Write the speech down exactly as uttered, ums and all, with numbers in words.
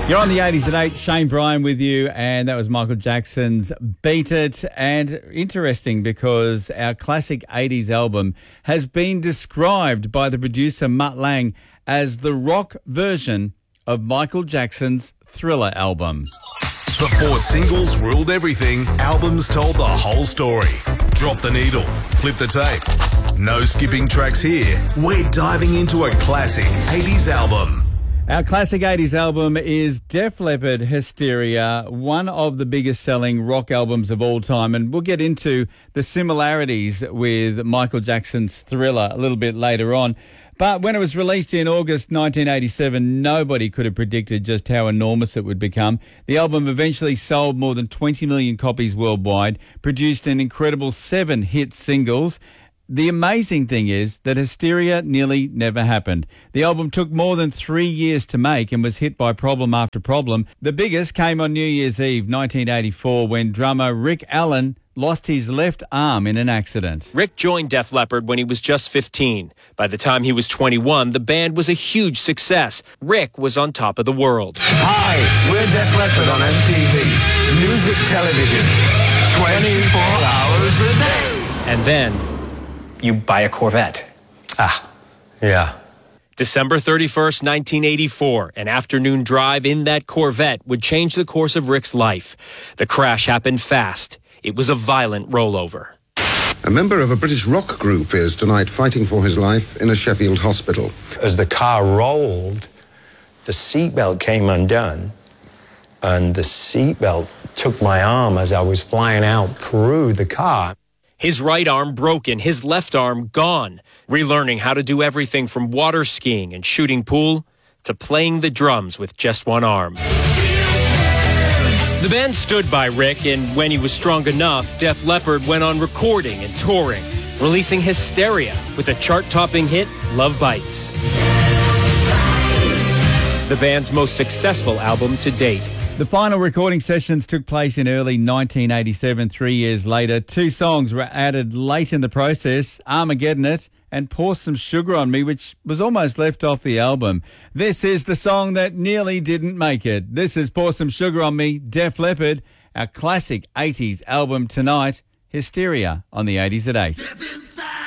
You're on the eighties at eight. Shane Bryan with you, and that was Michael Jackson's Beat It. And interesting because our classic eighties album has been described by the producer Mutt Lange as the rock version of Michael Jackson's Thriller album. Before singles ruled everything, albums told the whole story. Drop the needle, flip the tape. No skipping tracks here. We're diving into a classic eighties album. Our classic eighties album is Def Leppard Hysteria, one of the biggest selling rock albums of all time. And we'll get into the similarities with Michael Jackson's Thriller a little bit later on. But when it was released in August nineteen eighty-seven, nobody could have predicted just how enormous it would become. The album eventually sold more than twenty million copies worldwide, produced an incredible seven hit singles. The amazing thing is that Hysteria nearly never happened. The album took more than three years to make and was hit by problem after problem. The biggest came on New Year's Eve, nineteen eighty-four, when drummer Rick Allen lost his left arm in an accident. Rick joined Def Leppard when he was just fifteen. By the time he was twenty-one, the band was a huge success. Rick was on top of the world. Hi, we're Def Leppard on M T V. Music television. twenty-four hours a day. And then you buy a Corvette. Ah, yeah. December thirty-first, nineteen eighty-four, an afternoon drive in that Corvette would change the course of Rick's life. The crash happened fast. It was a violent rollover. A member of a British rock group is tonight fighting for his life in a Sheffield hospital. As the car rolled, the seatbelt came undone, and the seatbelt took my arm as I was flying out through the car. His right arm broken, his left arm gone, relearning how to do everything from water skiing and shooting pool to playing the drums with just one arm. The band stood by Rick, and when he was strong enough, Def Leppard went on recording and touring, releasing Hysteria with a chart-topping hit, Love Bites. The band's most successful album to date. The final recording sessions took place in early nineteen eighty-seven, three years later. Two songs were added late in the process, Armageddon It and Pour Some Sugar on Me, which was almost left off the album. This is the song that nearly didn't make it. This is Pour Some Sugar on Me, Def Leppard, our classic eighties album tonight, Hysteria on the eighties at eight.